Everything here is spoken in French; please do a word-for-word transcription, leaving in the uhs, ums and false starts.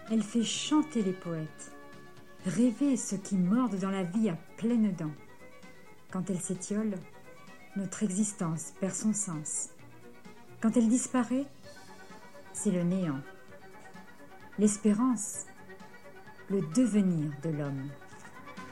Elle fait chanter les poètes, rêver ceux qui mordent dans la vie à pleines dents. Quand elle s'étiole, notre existence perd son sens. Quand elle disparaît, c'est le néant. L'espérance, le devenir de l'homme.